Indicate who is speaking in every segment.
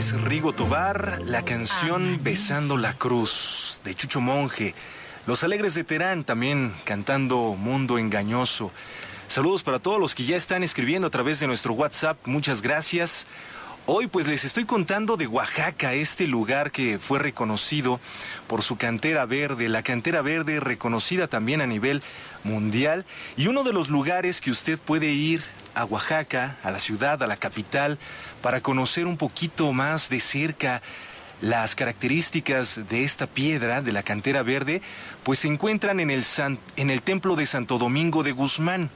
Speaker 1: es Rigo Tobar, la canción Besando la Cruz, de Chucho Monje. Los Alegres de Terán también cantando Mundo Engañoso. Saludos para todos los que ya están escribiendo a través de nuestro WhatsApp, muchas gracias. Hoy pues les estoy contando de Oaxaca, este lugar que fue reconocido por su cantera verde, la cantera verde reconocida también a nivel mundial, y uno de los lugares que usted puede ir a Oaxaca, a la ciudad, a la capital, para conocer un poquito más de cerca las características de esta piedra, de la cantera verde, pues se encuentran en el templo de Santo Domingo de Guzmán,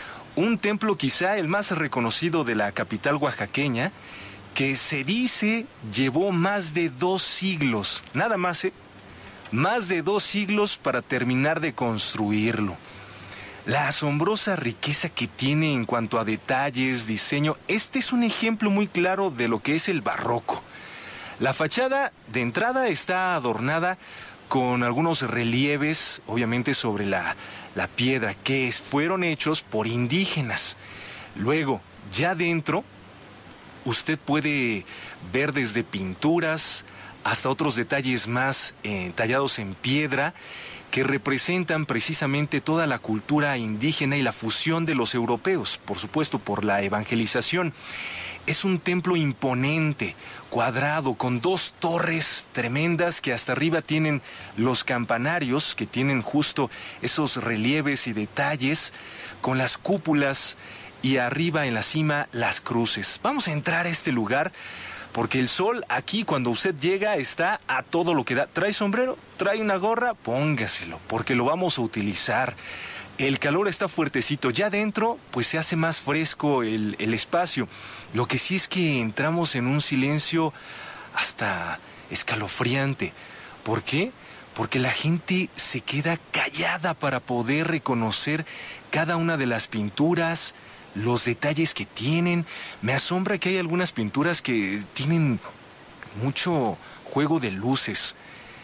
Speaker 1: un templo quizá el más reconocido de la capital oaxaqueña, que se dice llevó más de 2 siglos, nada más, más de 2 siglos para terminar de construirlo. La asombrosa riqueza que tiene en cuanto a detalles, diseño, este es un ejemplo muy claro de lo que es el barroco. La fachada de entrada está adornada con algunos relieves, obviamente sobre la piedra, que fueron hechos por indígenas. Luego, ya dentro, usted puede ver desde pinturas hasta otros detalles más tallados en piedra, que representan precisamente toda la cultura indígena y la fusión de los europeos, por supuesto, por la evangelización. Es un templo imponente, cuadrado, con 2 torres tremendas que hasta arriba tienen los campanarios, que tienen justo esos relieves y detalles, con las cúpulas y arriba en la cima las cruces. Vamos a entrar a este lugar, porque el sol aquí cuando usted llega está a todo lo que da. ¿Trae sombrero? ¿Trae una gorra? Póngaselo, porque lo vamos a utilizar. El calor está fuertecito. Ya dentro, pues se hace más fresco el espacio. Lo que sí es que entramos en un silencio hasta escalofriante. ¿Por qué? Porque la gente se queda callada para poder reconocer cada una de las pinturas, los detalles que tienen. Me asombra que hay algunas pinturas que tienen mucho juego de luces.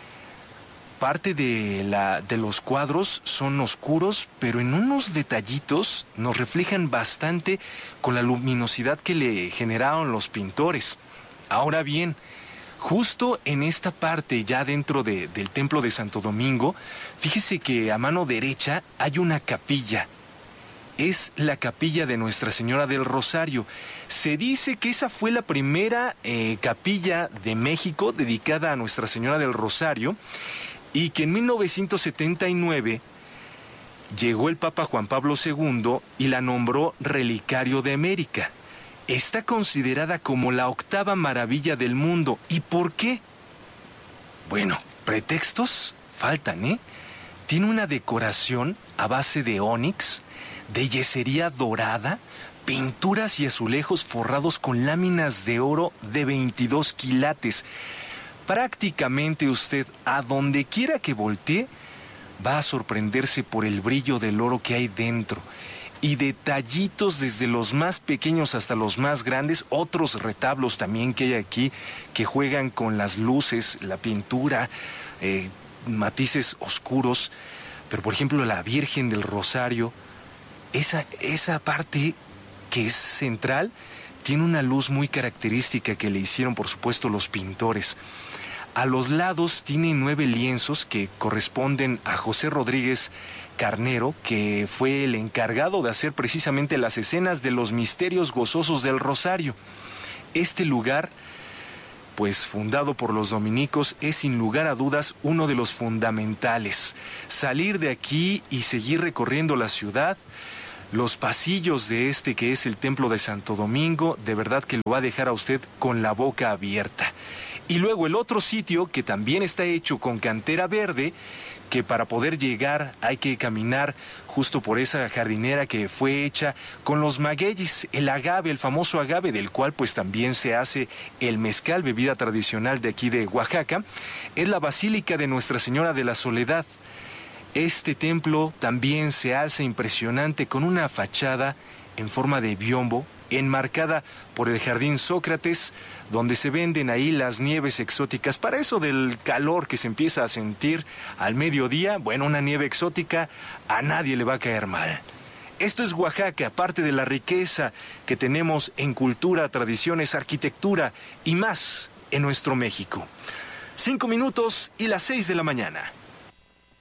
Speaker 1: Parte de los cuadros son oscuros, pero en unos detallitos nos reflejan bastante con la luminosidad que le generaron los pintores. Ahora bien, justo en esta parte, ya dentro del templo de Santo Domingo, fíjese que a mano derecha hay una capilla. Es la capilla de Nuestra Señora del Rosario. Se dice que esa fue la primera capilla de México dedicada a Nuestra Señora del Rosario, y que en 1979 llegó el Papa Juan Pablo II y la nombró Relicario de América. Está considerada como la 8ª maravilla del mundo. ¿Y por qué? Bueno, pretextos faltan, ¿eh? Tiene una decoración a base de ónix, de yesería dorada, pinturas y azulejos forrados con láminas de oro de 22 quilates. Prácticamente usted, a donde quiera que voltee, va a sorprenderse por el brillo del oro que hay dentro. Y detallitos desde los más pequeños hasta los más grandes, otros retablos también que hay aquí, que juegan con las luces, la pintura, matices oscuros. Pero por ejemplo la Virgen del Rosario, esa parte que es central, tiene una luz muy característica que le hicieron por supuesto los pintores. A los lados tiene 9 lienzos que corresponden a José Rodríguez Carnero, que fue el encargado de hacer precisamente las escenas de los misterios gozosos del Rosario. Este lugar, pues fundado por los dominicos, es sin lugar a dudas uno de los fundamentales. Salir de aquí y seguir recorriendo la ciudad, los pasillos de este que es el Templo de Santo Domingo, de verdad que lo va a dejar a usted con la boca abierta. Y luego el otro sitio que también está hecho con cantera verde, que para poder llegar hay que caminar justo por esa jardinera que fue hecha con los magueyes, el agave, el famoso agave, del cual pues también se hace el mezcal, bebida tradicional de aquí de Oaxaca, es la Basílica de Nuestra Señora de la Soledad. Este templo también se alza impresionante con una fachada en forma de biombo, enmarcada por el Jardín Sócrates, donde se venden ahí las nieves exóticas. Para eso del calor que se empieza a sentir al mediodía, bueno, una nieve exótica a nadie le va a caer mal. Esto es Oaxaca, parte de la riqueza que tenemos en cultura, tradiciones, arquitectura y más en nuestro México. 5 minutos y las 6 de la mañana.